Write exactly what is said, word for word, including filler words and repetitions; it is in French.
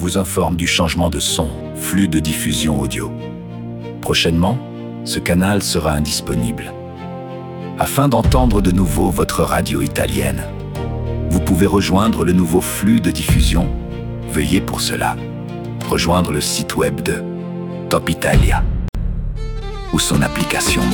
vous informe du changement de son, flux de diffusion audio. Prochainement, ce canal sera indisponible. Afin d'entendre de nouveau votre radio italienne, vous pouvez rejoindre le nouveau flux de diffusion. Veuillez pour cela rejoindre le site web de Top Italia ou son application